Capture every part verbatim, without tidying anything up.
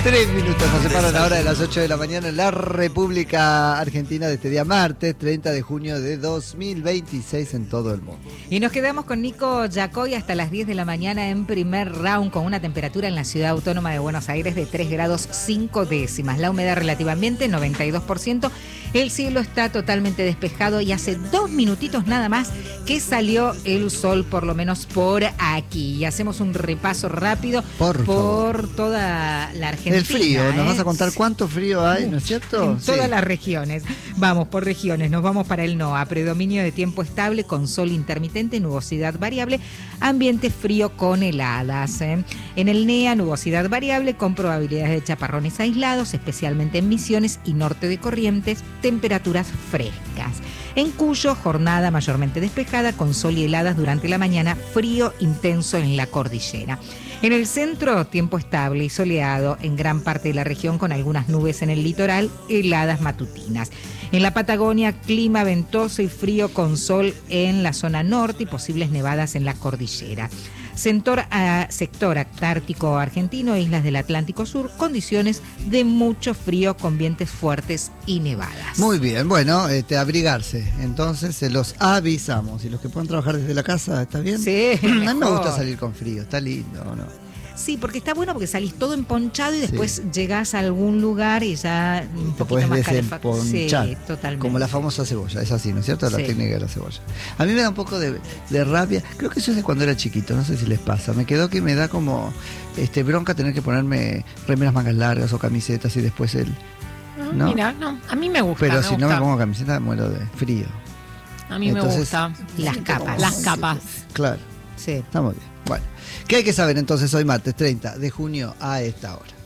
Tres minutos nos separan ahora de las ocho de la mañana en la República Argentina de este día martes, treinta de junio de dos mil veintiséis en todo el mundo. Y nos quedamos con Nico Yacoy hasta las diez de la mañana en primer round con una temperatura en la ciudad autónoma de Buenos Aires de tres grados cinco décimas. La humedad relativa ambiente noventa y dos por ciento. El cielo está totalmente despejado y hace dos minutitos nada más que salió el sol, por lo menos por aquí. Y hacemos un repaso rápido por, por toda la Argentina. El frío, ¿nos ¿eh? vas a contar cuánto frío hay, ¿no es cierto? En todas sí. las regiones. Vamos por regiones, nos vamos para el NOA. Predominio de tiempo estable con sol intermitente, nubosidad variable, ambiente frío con heladas. ¿eh? En el NEA, nubosidad variable con probabilidades de chaparrones aislados, especialmente en Misiones y norte de Corrientes, temperaturas frescas. En Cuyo, jornada mayormente despejada con sol y heladas durante la mañana, frío intenso en la cordillera. En el centro, tiempo estable y soleado en gran parte de la región con algunas nubes en el litoral, heladas matutinas. En la Patagonia, clima ventoso y frío con sol en la zona norte y posibles nevadas en la cordillera. Sector, uh, sector antártico argentino, islas del Atlántico Sur, condiciones de mucho frío con vientos fuertes y nevadas. Muy bien, bueno, este, abrigarse. Entonces se los avisamos. Y los que puedan trabajar desde la casa, ¿está bien? Sí, a mí me gusta salir con frío, está lindo, ¿no? Sí, porque está bueno porque salís todo emponchado y después sí. llegás a algún lugar y ya un te poquito más calefacción. Sí, totalmente. Como la famosa cebolla, es así, ¿no es cierto? La sí. técnica de la cebolla. A mí me da un poco de, de rabia, creo que eso es de cuando era chiquito, no sé si les pasa. Me quedó que me da como este bronca tener que ponerme remeras mangas largas o camisetas y después el... ¿no? Mira, no, a mí me gusta. Pero me si gusta. no me pongo camiseta muero de frío. A mí Entonces, me gusta. Las capas. Las capas. Claro. Sí. Estamos bien. Bueno, ¿qué hay que saber entonces hoy martes treinta de junio a esta hora?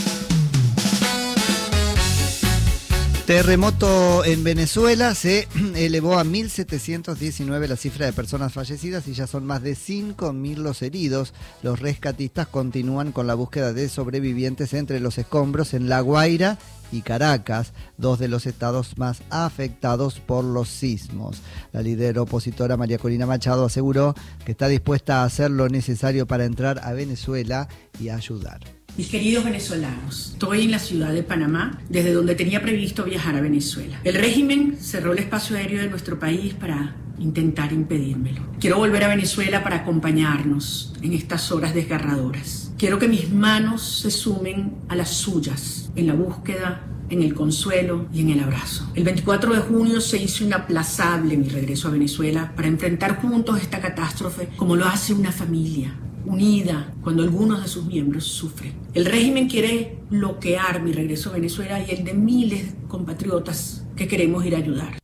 Terremoto en Venezuela, se elevó a mil setecientos diecinueve la cifra de personas fallecidas y ya son más de cinco mil los heridos. Los rescatistas continúan con la búsqueda de sobrevivientes entre los escombros en La Guaira y Caracas, dos de los estados más afectados por los sismos. La líder opositora María Corina Machado aseguró que está dispuesta a hacer lo necesario para entrar a Venezuela y ayudar. Mis queridos venezolanos, estoy en la ciudad de Panamá, desde donde tenía previsto viajar a Venezuela. El régimen cerró el espacio aéreo de nuestro país para intentar impedírmelo. Quiero volver a Venezuela para acompañarnos en estas horas desgarradoras. Quiero que mis manos se sumen a las suyas en la búsqueda, en el consuelo y en el abrazo. El veinticuatro de junio se hizo inaplazable mi regreso a Venezuela para enfrentar juntos esta catástrofe como lo hace una familia, unida cuando algunos de sus miembros sufren. El régimen quiere bloquear mi regreso a Venezuela y el de miles de compatriotas que queremos ir a ayudar.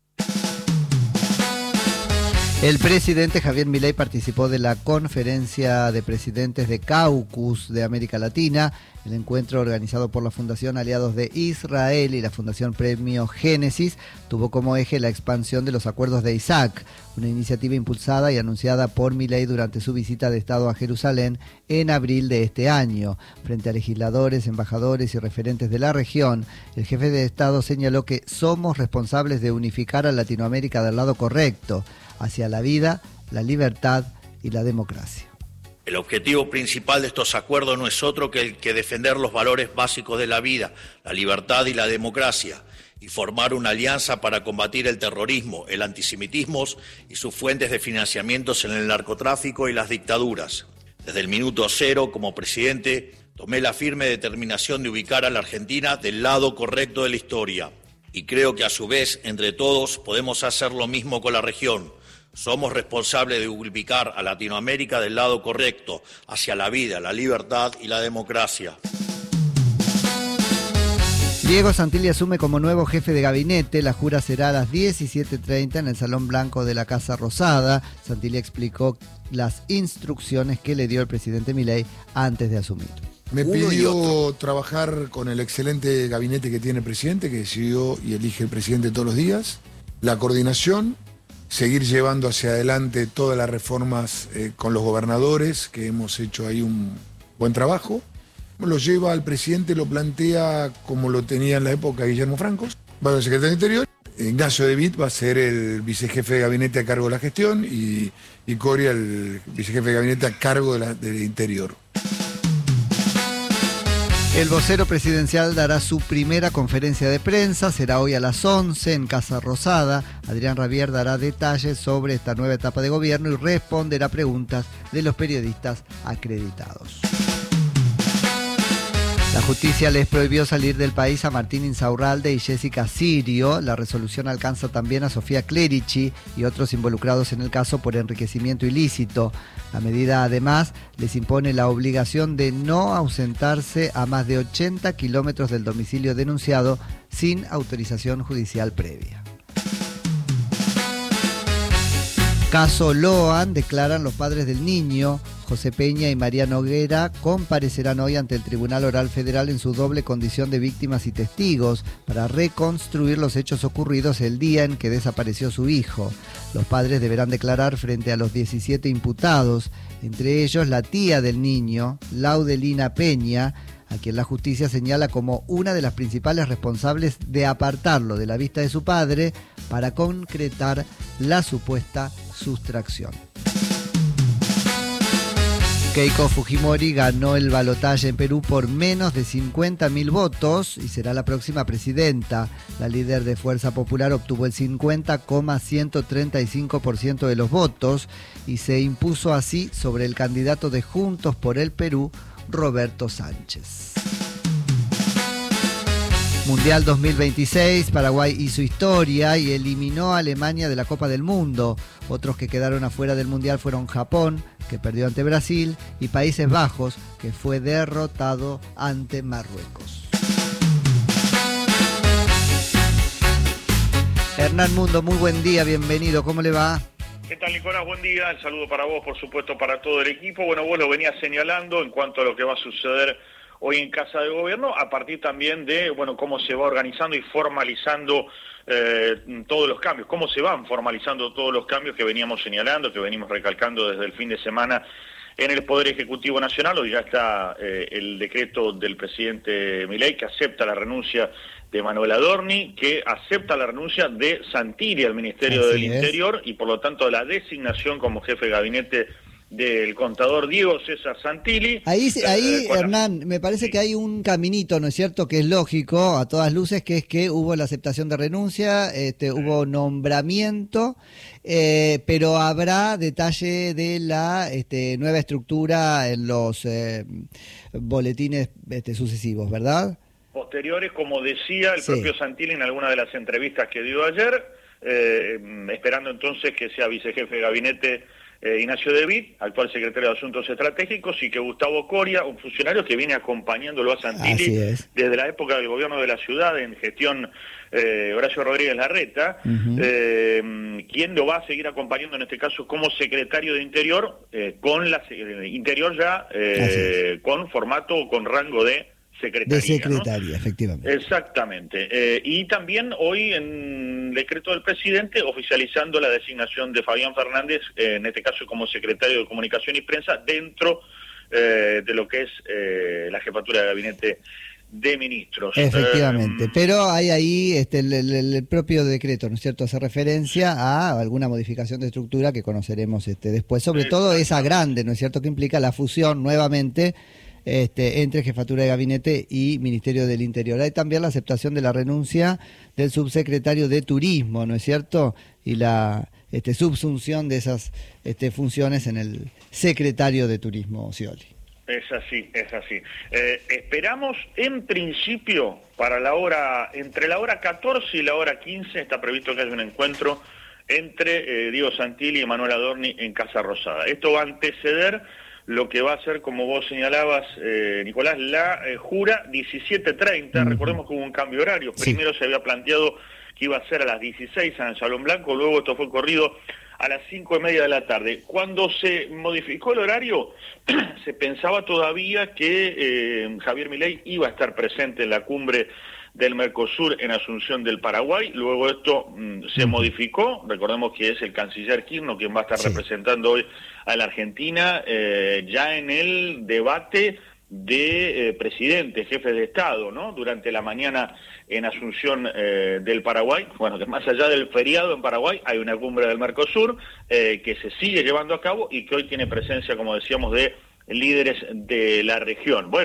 El presidente Javier Milei participó de la conferencia de presidentes de Caucus de América Latina, el encuentro organizado por la Fundación Aliados de Israel y la Fundación Premio Génesis tuvo como eje la expansión de los acuerdos de Isaac, una iniciativa impulsada y anunciada por Milei durante su visita de Estado a Jerusalén en abril de este año. Frente a legisladores, embajadores y referentes de la región, el jefe de Estado señaló que somos responsables de unificar a Latinoamérica del lado correcto, hacia la vida, la libertad y la democracia. El objetivo principal de estos acuerdos no es otro que el que defender los valores básicos de la vida, la libertad y la democracia, y formar una alianza para combatir el terrorismo, el antisemitismo y sus fuentes de financiamientos en el narcotráfico y las dictaduras. Desde el minuto cero, como presidente, tomé la firme determinación de ubicar a la Argentina del lado correcto de la historia. Y creo que a su vez, entre todos, podemos hacer lo mismo con la región. Somos responsables de ubicar a Latinoamérica del lado correcto, hacia la vida, la libertad y la democracia. Diego Santilli asume como nuevo jefe de gabinete. La jura será a las diecisiete treinta en el Salón Blanco de la Casa Rosada. Santilli explicó las instrucciones que le dio el presidente Milei antes de asumir. Me pidió trabajar con el excelente gabinete que tiene el presidente, que decidió y elige el presidente todos los días. La coordinación, seguir llevando hacia adelante todas las reformas eh, con los gobernadores, que hemos hecho ahí un buen trabajo. Lo lleva al presidente, lo plantea como lo tenía en la época Guillermo Franco. Va al secretario de Interior. Ignacio De Witt va a ser el vicejefe de gabinete a cargo de la gestión y, y Coria el vicejefe de gabinete a cargo de la, del Interior. El vocero presidencial dará su primera conferencia de prensa, será hoy a las once en Casa Rosada. Adrián Rabier dará detalles sobre esta nueva etapa de gobierno y responderá preguntas de los periodistas acreditados. La justicia les prohibió salir del país a Martín Insaurralde y Jessica Sirio. La resolución alcanza también a Sofía Clerici y otros involucrados en el caso por enriquecimiento ilícito. La medida además les impone la obligación de no ausentarse a más de ochenta kilómetros del domicilio denunciado sin autorización judicial previa. Caso Loan, declaran los padres del niño. José Peña y María Noguera comparecerán hoy ante el Tribunal Oral Federal en su doble condición de víctimas y testigos para reconstruir los hechos ocurridos el día en que desapareció su hijo. Los padres deberán declarar frente a los diecisiete imputados, entre ellos la tía del niño, Laudelina Peña, a quien la justicia señala como una de las principales responsables de apartarlo de la vista de su padre para concretar la supuesta sustracción. Keiko Fujimori ganó el balotaje en Perú por menos de cincuenta mil votos y será la próxima presidenta. La líder de Fuerza Popular obtuvo el cincuenta coma ciento treinta y cinco por ciento de los votos y se impuso así sobre el candidato de Juntos por el Perú, Roberto Sánchez. Mundial dos mil veintiséis, Paraguay hizo historia y eliminó a Alemania de la Copa del Mundo. Otros que quedaron afuera del Mundial fueron Japón, que perdió ante Brasil, y Países Bajos, que fue derrotado ante Marruecos. Hernán Mundo, muy buen día, bienvenido, ¿cómo le va? ¿Qué tal, Nicolás? Buen día, el saludo para vos, por supuesto, para todo el equipo. Bueno, vos lo venías señalando en cuanto a lo que va a suceder hoy en Casa de Gobierno, a partir también de, bueno, cómo se va organizando y formalizando eh, todos los cambios, cómo se van formalizando todos los cambios que veníamos señalando, que venimos recalcando desde el fin de semana en el Poder Ejecutivo Nacional. Hoy ya está eh, el decreto del presidente Milei, que acepta la renuncia de Manuel Adorni, que acepta la renuncia de Santilli al Ministerio Así del es. Interior y por lo tanto la designación como jefe de gabinete del contador Diego César Santilli. Ahí, ahí eh, Hernán, me parece sí. que hay un caminito, ¿no es cierto?, que es lógico a todas luces, que es que hubo la aceptación de renuncia, este, hubo nombramiento, eh, pero habrá detalle de la este, nueva estructura en los eh, boletines este, sucesivos, ¿verdad? Posteriores, como decía el Sí. propio Santilli en alguna de las entrevistas que dio ayer, eh, esperando entonces que sea vicejefe de gabinete Eh, Ignacio David, actual secretario de Asuntos Estratégicos, y que Gustavo Coria, un funcionario que viene acompañándolo a Santilli desde la época del gobierno de la ciudad en gestión eh, Horacio Rodríguez Larreta, uh-huh. eh, quien lo va a seguir acompañando en este caso como secretario de Interior, eh, con la eh, Interior ya eh, con formato o con rango de secretaría. De secretaria, ¿no? Efectivamente. Exactamente. Eh, y también hoy en decreto del presidente oficializando la designación de Fabián Fernández, eh, en este caso como secretario de Comunicación y Prensa, dentro eh, de lo que es eh, la jefatura de gabinete de ministros. Efectivamente, eh, pero hay ahí este, el, el, el propio decreto, ¿no es cierto?, hace referencia a alguna modificación de estructura que conoceremos este, después, sobre todo esa grande, ¿no es cierto?, que implica la fusión nuevamente Este, entre Jefatura de Gabinete y Ministerio del Interior. Hay también la aceptación de la renuncia del subsecretario de Turismo, ¿no es cierto?, y la este, subsunción de esas este, funciones en el secretario de Turismo, Scioli. Es así, es así. Eh, esperamos, en principio, para la hora, entre la hora catorce y la hora quince, está previsto que haya un encuentro entre eh, Diego Santilli y Manuel Adorni en Casa Rosada. Esto va a anteceder lo que va a ser, como vos señalabas, eh, Nicolás, la eh, jura diecisiete treinta. Uh-huh. Recordemos que hubo un cambio horario. Sí. Primero se había planteado que iba a ser a las dieciséis en el Salón Blanco, luego esto fue corrido a las cinco y media de la tarde. Cuando se modificó el horario, se pensaba todavía que eh, Javier Milei iba a estar presente en la cumbre del Mercosur en Asunción del Paraguay. Luego esto mmm, se uh-huh. modificó. Recordemos que es el canciller Kirchner quien va a estar sí. representando hoy a la Argentina eh, ya en el debate de eh, presidentes, jefes de Estado, ¿no?, durante la mañana en Asunción eh, del Paraguay. Bueno, que más allá del feriado en Paraguay hay una cumbre del Mercosur eh, que se sigue llevando a cabo y que hoy tiene presencia, como decíamos, de líderes de la región. Bueno,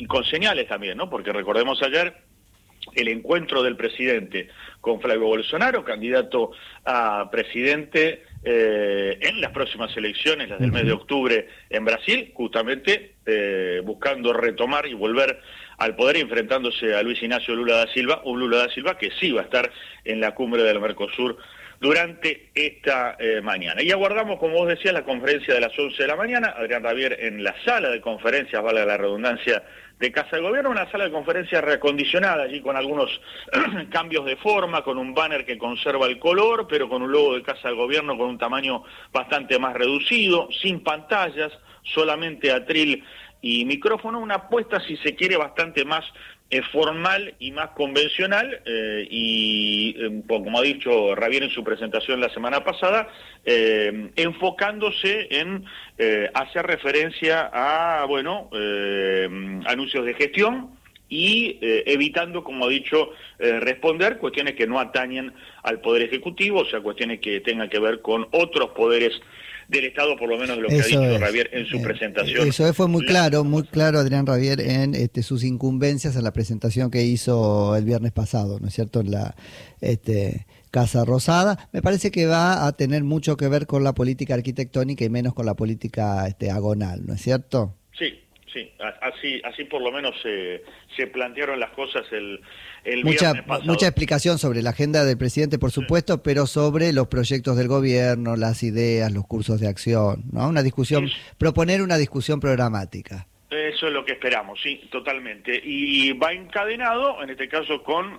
y con señales también, ¿no? Porque recordemos ayer el encuentro del presidente con Flavio Bolsonaro, candidato a presidente eh, en las próximas elecciones, las del mes de octubre en Brasil, justamente eh, buscando retomar y volver al poder, enfrentándose a Luis Ignacio Lula da Silva, un Lula da Silva que sí va a estar en la cumbre del Mercosur durante esta eh, mañana. Y aguardamos, como vos decías, la conferencia de las once de la mañana, Adrián Ravier en la sala de conferencias, vale la redundancia, de Casa de Gobierno, una sala de conferencias reacondicionada, allí con algunos cambios de forma, con un banner que conserva el color, pero con un logo de Casa de Gobierno con un tamaño bastante más reducido, sin pantallas, solamente atril y micrófono, una apuesta, si se quiere, bastante más eh, formal y más convencional, eh, y eh, como ha dicho Ravier en su presentación la semana pasada, eh, enfocándose en eh, hacer referencia a, bueno, eh, anuncios de gestión y eh, evitando, como ha dicho, eh, responder cuestiones que no atañen al Poder Ejecutivo, o sea, cuestiones que tengan que ver con otros poderes del Estado, por lo menos lo que eso ha dicho es, Ravier en su eh, presentación. Eso fue muy claro, muy claro Adrián Ravier en este, sus incumbencias en la presentación que hizo el viernes pasado, ¿no es cierto?, en la este, Casa Rosada. Me parece que va a tener mucho que ver con la política arquitectónica y menos con la política este, agonal, ¿no es cierto? Sí. Sí, así, así por lo menos se, se plantearon las cosas el, el mucha, viernes pasado. Mucha explicación sobre la agenda del presidente, por supuesto, sí, pero sobre los proyectos del gobierno, las ideas, los cursos de acción, ¿no? Una discusión, sí, proponer una discusión programática. Eso es lo que esperamos, sí, totalmente. Y va encadenado, en este caso, con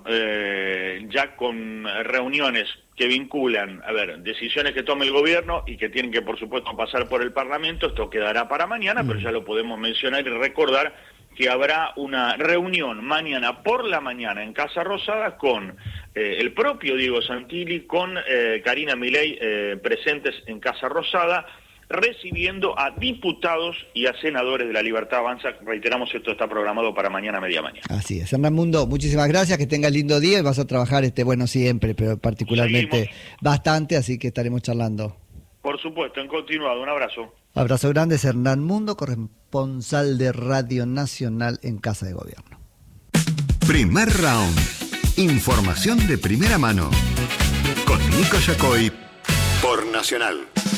eh, ya con reuniones que vinculan, a ver, decisiones que tome el gobierno y que tienen que, por supuesto, pasar por el Parlamento. Esto quedará para mañana, mm. pero ya lo podemos mencionar y recordar que habrá una reunión mañana por la mañana en Casa Rosada con eh, el propio Diego Santilli, con eh, Karina Milei eh, presentes en Casa Rosada, recibiendo a diputados y a senadores de la Libertad Avanza. Reiteramos, esto está programado para mañana, media mañana. Así es. Hernán Mundo, muchísimas gracias, que tengas lindo día y vas a trabajar, este bueno, siempre, pero particularmente Seguimos. bastante, así que estaremos charlando. Por supuesto, en continuado. Un abrazo. Abrazo grande, es Hernán Mundo, corresponsal de Radio Nacional en Casa de Gobierno. Primer round. Información de primera mano. Con Nico Yacoy por Nacional.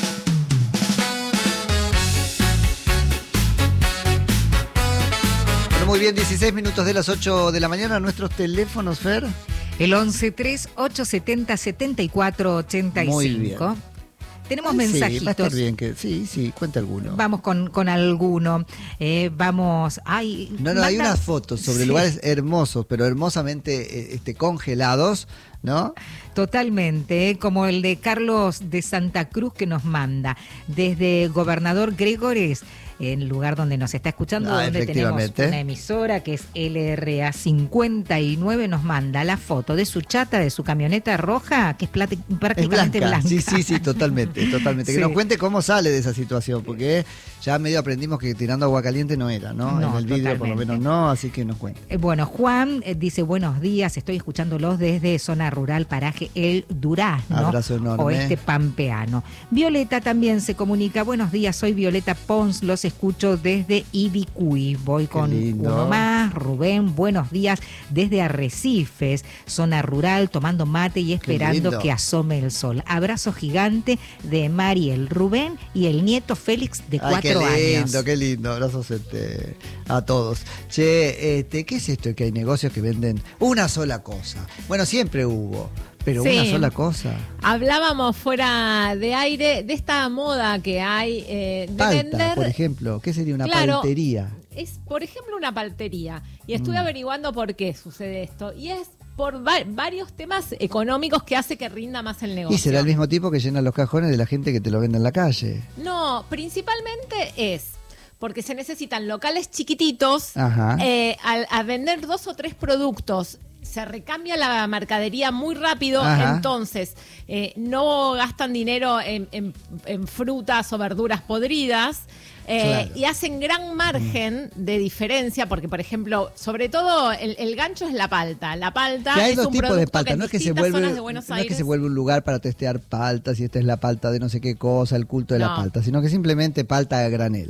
Muy bien, dieciséis minutos de las ocho de la mañana. Nuestros teléfonos, Fer. El once tres ocho setenta setenta y cuatro ochenta y cinco. Muy bien. Tenemos Ay, mensajitos. Sí, va a estar bien que, sí, sí, cuenta alguno. Vamos con, con alguno. Eh, vamos. Ay, no, no, manda... hay unas fotos sobre sí. lugares hermosos, pero hermosamente este, congelados, ¿no? Totalmente, como el de Carlos de Santa Cruz que nos manda desde Gobernador Gregores, el lugar donde nos está escuchando, ah, donde tenemos una emisora que es L R A cincuenta y nueve, nos manda la foto de su chata, de su camioneta roja, que es prácticamente es blanca. blanca. Sí, sí, sí, totalmente, totalmente. Sí. Que nos cuente cómo sale de esa situación, porque ya medio aprendimos que tirando agua caliente no era, ¿no? no en el vídeo por lo menos no, así que nos cuente. Eh, bueno, Juan eh, dice, buenos días, estoy escuchándolos desde zona rural, paraje El Durazno. Abrazo enorme. Oeste pampeano. Violeta también se comunica, buenos días, soy Violeta Pons, los escucho desde Ibicuy. Voy con uno más. Rubén, buenos días desde Arrecifes, zona rural, tomando mate y esperando que asome el sol. Abrazo gigante de Mariel, Rubén y el nieto Félix de Ay, cuatro años. Qué lindo, años. qué lindo. Abrazos este, a todos. Che, este, ¿qué es esto? Que hay negocios que venden una sola cosa. Bueno, siempre hubo. Pero sí. Una sola cosa. Hablábamos fuera de aire de esta moda que hay eh, de Palta, vender. Por ejemplo, ¿qué sería una claro, paltería? Es, por ejemplo, una paltería. Y estuve mm. averiguando por qué sucede esto. Y es por va- varios temas económicos que hace que rinda más el negocio. Y será el mismo tipo que llena los cajones de la gente que te lo vende en la calle. No, principalmente es porque se necesitan locales chiquititos eh, a, a vender dos o tres productos. Se recambia la mercadería muy rápido, Ajá. entonces eh, no gastan dinero en, en, en frutas o verduras podridas eh, claro. y hacen gran margen mm. de diferencia, porque por ejemplo, sobre todo el, el gancho es la palta. La palta hay es dos un tipos producto de palta, que en no es que se distintas vuelve, zonas de Buenos no Aires... es que se vuelve un lugar para testear paltas y esta es la palta de no sé qué cosa, el culto de no. la palta, sino que simplemente palta a granel.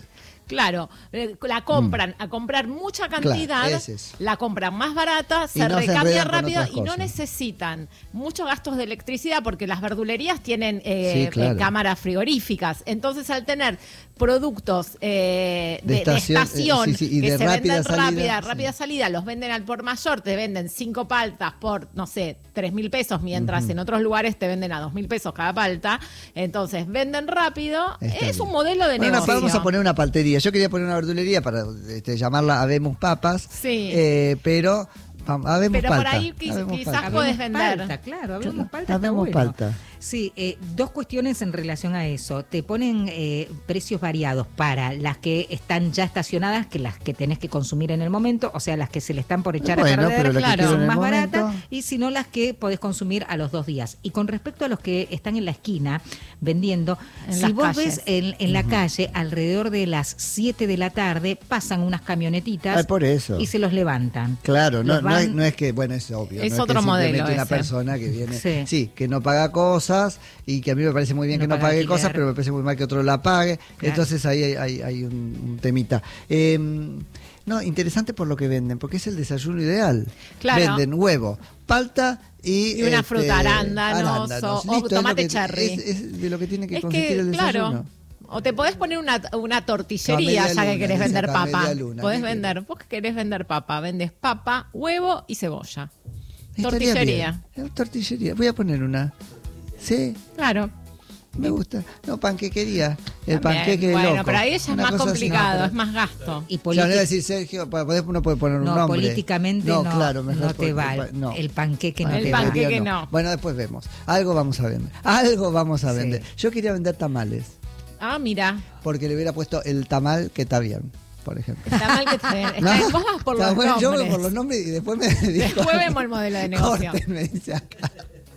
Claro, la compran mm. a comprar mucha cantidad, claro, la compran más barata, se no recambia se rápido y no necesitan muchos gastos de electricidad porque las verdulerías tienen eh, sí, claro. eh, cámaras frigoríficas. Entonces, al tener productos eh, de, de estación, de estación eh, sí, sí, que de se venden salida, rápida, sí. rápida salida, los venden al por mayor, te venden cinco paltas por, no sé, tres mil pesos, mientras uh-huh. en otros lugares te venden a dos mil pesos cada palta. Entonces, venden rápido. Está es bien. Un modelo de bueno, negocio. Vamos a poner una paltería. Yo quería poner una verdulería para este, llamarla Habemos Papas, sí. eh, pero habemos pero palta. por ahí quizás, quizás podés vender. Palta, claro, habemos palta. Habemos está bueno. palta. Sí, eh, dos cuestiones en relación a eso. Te ponen eh, precios variados para las que están ya estacionadas, que las que tenés que consumir en el momento, o sea, las que se le están por echar bueno, a perder, pero claro, son más momento... baratas, y si no, las que podés consumir a los dos días. Y con respecto a los que están en la esquina vendiendo, en si vos calles. ves en, en uh-huh. la calle, alrededor de las siete de la tarde, pasan unas camionetitas Ay, por eso. y se los levantan. Claro, no, van... no, es, no es que, bueno, es obvio. Es no otro es que modelo una ese. persona que viene, sí. sí, que no paga cosas y que a mí me parece muy bien no que no pague alquiler. Cosas, pero me parece muy mal que otro la pague. Claro. Entonces ahí hay, hay, hay un, un temita. Eh, no, interesante por lo que venden, porque es el desayuno ideal. Claro. Venden huevo, palta y, y una este, fruta, arándanos, arándanos. o, Listo, o tomate es que, cherry. Es, es de lo que tiene que es consistir que, el desayuno. Claro. O te podés poner una, una tortillería ya que querés vender papa. Luna, podés vender, vos que querés vender papa, vendes papa, huevo y cebolla. Estaría tortillería. Bien. Tortillería, voy a poner una. ¿Sí? Claro. Me gusta. No, panquequería. El También, panqueque bueno, loco. pero ahí ya es Una más complicado, así, no, es más gasto. Y politi- o sea, no iba a decir Sergio, uno puede poner un no, nombre. Políticamente no, no, claro, mejor no te vale. No. El panqueque no el te vale. El panqueque vale. no. Bueno, después vemos. Algo vamos a vender. Algo vamos a vender. Sí. Yo quería vender tamales. Ah, mira. Porque le hubiera puesto el tamal que está bien, por ejemplo. Está mal que está bien. Está ¿No? bien. Vos vas por está los bueno, nombres. Yo voy por los nombres y después me dijo, después vemos el modelo de negocio. Corten, me dice acá.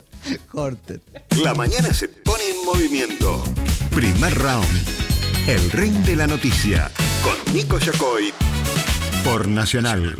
Corten. La mañana se pone en movimiento. Primer round. El ring de la noticia. Con Nico Yacoy. Por Nacional.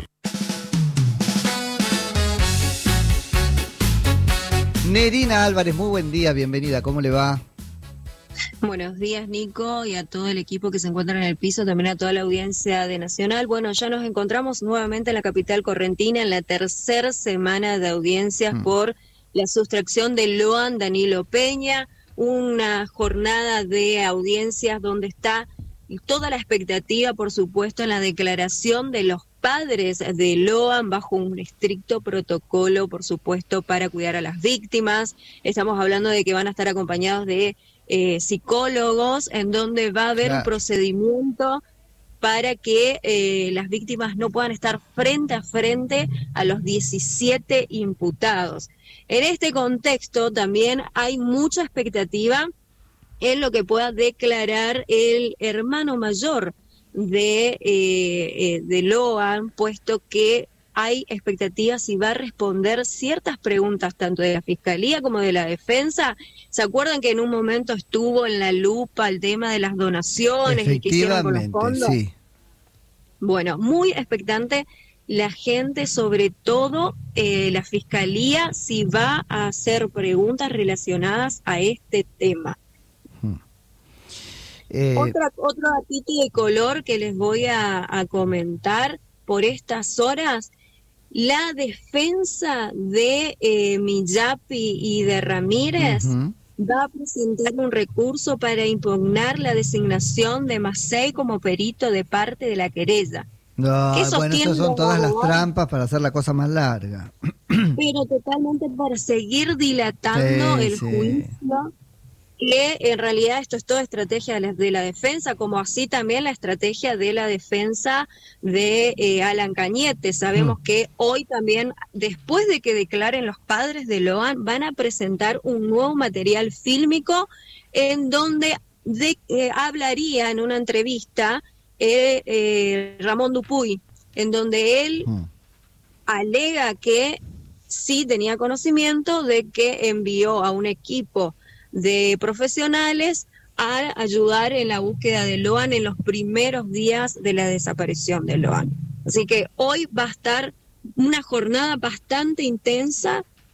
Nerina Álvarez, muy buen día, bienvenida. ¿Cómo le va? Buenos días, Nico, y a todo el equipo que se encuentra en el piso, también a toda la audiencia de Nacional. Bueno, ya nos encontramos nuevamente en la capital correntina en la tercera semana de audiencias mm. por la sustracción de Loan Danilo Peña, una jornada de audiencias donde está toda la expectativa, por supuesto, en la declaración de los padres de Loan bajo un estricto protocolo, por supuesto, para cuidar a las víctimas. Estamos hablando de que van a estar acompañados de eh, psicólogos, en donde va a haber claro. un procedimiento para que eh, las víctimas no puedan estar frente a frente a los diecisiete imputados. En este contexto también hay mucha expectativa en lo que pueda declarar el hermano mayor de, eh, eh, de Loan, puesto que hay expectativas si va a responder ciertas preguntas tanto de la Fiscalía como de la Defensa. ¿Se acuerdan que en un momento estuvo en la lupa el tema de las donaciones y que hicieron con los fondos? Sí. Bueno, muy expectante la gente, sobre todo eh, la Fiscalía, si va a hacer preguntas relacionadas a este tema. Eh, Otra, otro datito de color que les voy a, a comentar por estas horas: la defensa de eh, Millapi y de Ramírez uh-huh. va a presentar un recurso para impugnar la designación de Macei como perito de parte de la querella. No, bueno, esas son todas las trampas para hacer la cosa más larga. Pero totalmente para seguir dilatando sí, el sí. juicio, que en realidad esto es toda estrategia de la, de la defensa, como así también la estrategia de la defensa de eh, Alan Cañete. Sabemos mm. que hoy también, después de que declaren los padres de Loan, van a presentar un nuevo material fílmico en donde de, eh, hablaría en una entrevista eh, eh, Ramón Dupuy, en donde él mm. alega que sí tenía conocimiento de que envió a un equipo de profesionales a ayudar en la búsqueda de Loan en los primeros días de la desaparición de Loan. Así que hoy va a estar una jornada bastante intensa.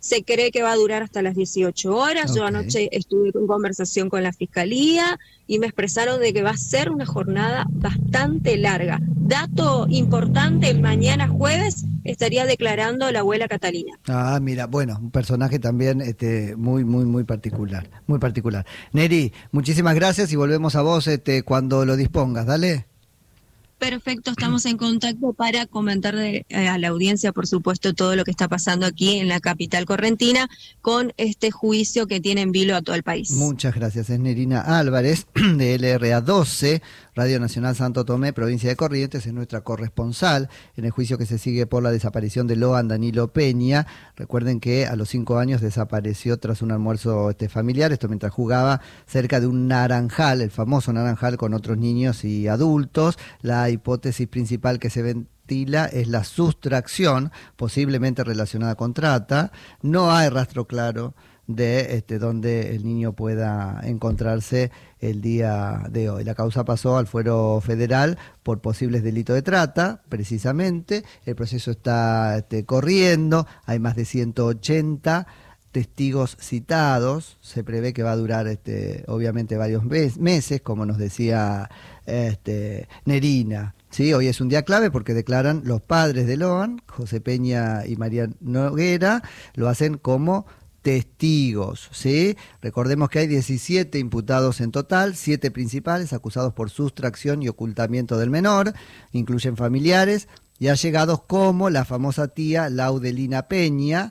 Se cree que va a durar hasta las dieciocho horas. Okay. Yo anoche estuve en conversación con la Fiscalía y me expresaron de que va a ser una jornada bastante larga. Dato importante, mañana jueves estaría declarando la abuela Catalina. Ah, mira, bueno, un personaje también este, muy, muy, muy particular, muy particular. Neri, muchísimas gracias y volvemos a vos este, cuando lo dispongas, dale. Perfecto, estamos en contacto para comentar de, eh, a la audiencia, por supuesto, todo lo que está pasando aquí en la capital correntina con este juicio que tiene en vilo a todo el país. Muchas gracias, es Nerina Álvarez de L R A doce, Radio Nacional Santo Tomé, provincia de Corrientes, es nuestra corresponsal en el juicio que se sigue por la desaparición de Loan Danilo Peña. Recuerden que a los cinco años desapareció tras un almuerzo este, familiar, esto mientras jugaba cerca de un naranjal, el famoso naranjal con otros niños y adultos. La hipótesis principal que se ventila es la sustracción, posiblemente relacionada con trata. No hay rastro claro de este, donde el niño pueda encontrarse el día de hoy. La causa pasó al fuero federal por posibles delitos de trata, precisamente. El proceso está este, corriendo, hay más de ciento ochenta testigos citados, se prevé que va a durar este, obviamente varios meses, como nos decía este, Nerina. Sí, hoy es un día clave porque declaran los padres de Loan, José Peña y María Noguera, lo hacen como testigos, ¿sí? Recordemos que hay diecisiete imputados en total, siete principales acusados por sustracción y ocultamiento del menor, incluyen familiares y allegados como la famosa tía Laudelina Peña,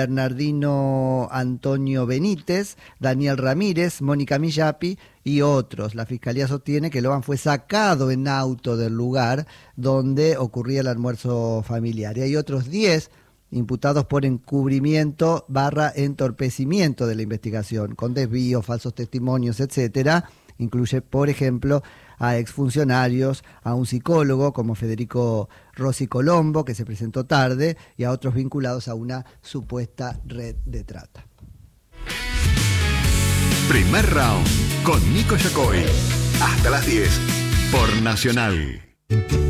Bernardino Antonio Benítez, Daniel Ramírez, Mónica Millapi y otros. La Fiscalía sostiene que Loan fue sacado en auto del lugar donde ocurría el almuerzo familiar. Y hay otros diez imputados por encubrimiento barra entorpecimiento de la investigación, con desvíos, falsos testimonios, etcétera. Incluye, por ejemplo, a exfuncionarios, a un psicólogo como Federico Rossi Colombo, que se presentó tarde, y a otros vinculados a una supuesta red de trata. Primer round con Nico Yacoy. Hasta las diez por Nacional.